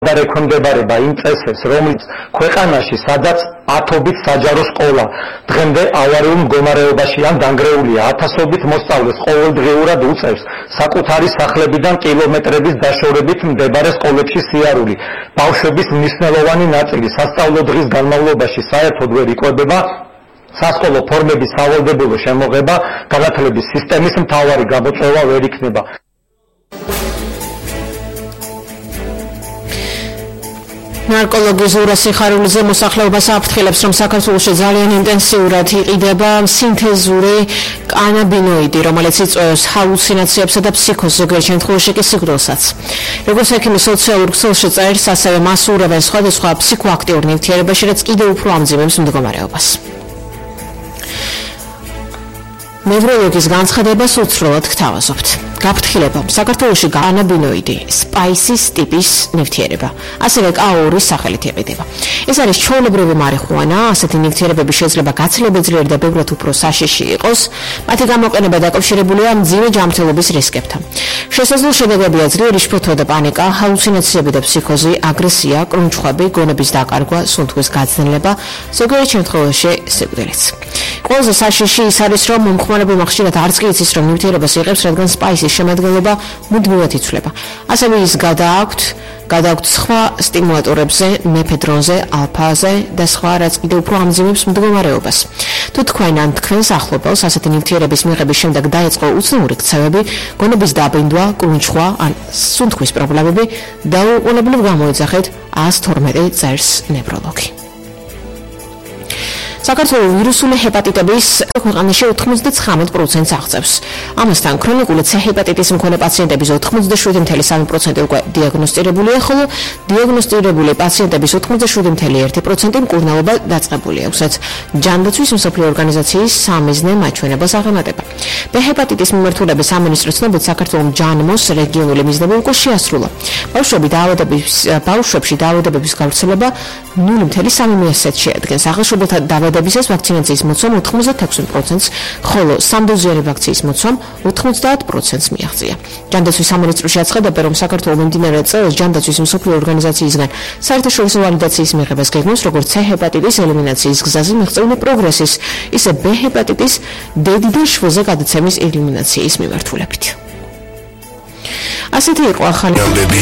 და ექვემდებარება იმ წესებს, რომელიც ქვეყანაში, სადაც ათობით საჯარო სკოლა დღემდე ავარიულ მდგომარეობაში ან დანგრეულია, ათასობით მოსწავლეს ყოველდღიურად უწევს საკუთარი სახლებიდან კილომეტრების დაშორებით მდებარე სკოლებში სიარული. ბავშვების მნიშვნელოვანი ნაწილი სასწავლო დღის განმავლობაში საერთოდ ვერ იკვებება. სასკოლო ფორმების სავალდებულო შემოღება განათლების სისტემის მთავარი გამოწვევა ვერ იქნება. ნარკოლოგი ზურა სიხარულიძე მოსახლეობას აფრთხილებს, რომ საქართველოში ძალიან ინტენსიურად იყიდება სინთეზური კანაბინოიდი, რომელიც იწვევს ჰალუცინაციებსა და ფსიქოზს, ზოგიერთ შემთხვევაში კი სიკვდილსაც. როგორც ექიმი სოციალურ ქსელში წერს, ასევე მასურებენ სხვადასხვა ფსიქოაქტიურ ნივთიერებაში, რაც კიდევ უფრო ამძიმებს მდგომარეობას. ნევროლოგის განცხადებას უცვლელად გთავაზობთ. გაფრთხილება საქართველოში კანაბინოიდი, სპაისის ტიპის ნივთიერება, ასევე კაორის სახელით იყიდება. ეს არის ჩვეულებრივი მარიხუანა, ასეთი ნივთიერებები შეიძლება გაცილებით ძლიერი და ბევრად უფრო საშიში იყოს, მათი გამოყენება დაკავშირებულია მძიმე ჯანმრთელობის რისკებთან. შესაძლო შედეგებია ძლიერი შფოთვა და პანიკა, ჰალუცინაციები და ფსიქოზი, აგრესია, კრუნჩხვები, გონების დაკარგვა, სუნთქვის გაძნელება, ზოგიერთ შემთხვევაში სიკვდილიც. ყველაზე საშიში ის არის, რომ მომხმარებელმა ხშირად არც კი იცის, რომ ნივთიერებას იღებს, რადგან სპაისის შემადგენლობა მუდმივად იცვლება. ასევე ის გადააქვთ სხვა სტიმულატორებზე, მეფედრონზე, ალფაზე და სხვა, რაც კიდევ უფრო ამძიმებს მდგომარეობას. თუ თქვენ ან თქვენს ახლობელს ასეთი ნივთიერების მიღების შემდეგ დაიწყო უცნაური ქცევები, გონების დაბინდვა, კრუნჩხვა ან სუნთქვის პრობლემები, დაუყოვნებლივ გამოიძახეთ 112 წერს ნევროლოგი. საქართველოს ვირუსული ჰეპატიტების ქვეყანაში 99% აღწევს. ამასთან ქრონიკული C ჰეპატიტის მქონე პაციენტების 87.3% უკვე დიაგნოსტირებულია, ხოლო დიაგნოსტირებული პაციენტების 87.1% მკურნალობა დაწყებულია. უცეთ ჯანდაცვის მსოფლიო ორგანიზაციის სამიზნე მაჩვენებას აღემატება. B ჰეპატიტის მიმართულების სამინისტრო ცნობით საქართველოს ჯანმოს რეგიონული მიზნები უკვე შეასრულა. ბავშვებში დაავადებების გავრცელება 0.3% შეადგენს. აღაშობილთა დაავადებისას ვაქცინაციის მოცვამ 96%-ს, ხოლო სამდოზიანი ვაქცინის მოცვამ 90%-ს მიაღწია. ჯანდაცვის სამინისტროში აცხადებდა, რომ საქართველოს მიმდინარე წელს ჯანდაცვის მსოფლიო ორგანიზაციისგან საერთაშორისო ვალიდაციის მიღებას გეგმავს, როგორც C ჰეპატიტის ელიმინაციის გზაზე მიღწეული პროგრესის, ისე B ჰეპატიტის დედიდან შვილზე გადაცემის ელიმინაციის მიმართულებით. ასეთი იყო ახალი